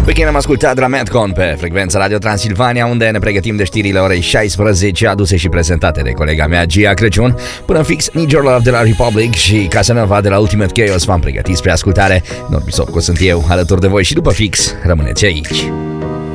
Weekend am ascultat de la Madcon pe frecvența Radio Transilvania, unde ne pregătim de știrile orei 16, aduse și prezentate de colega mea Gia Crăciun. Până fix, Need Your Love de la Republic și Casanova de la Ultimate Chaos v-am pregătit spre ascultare. Norbi Sopco sunt eu, alături de voi și după fix, rămâneți aici.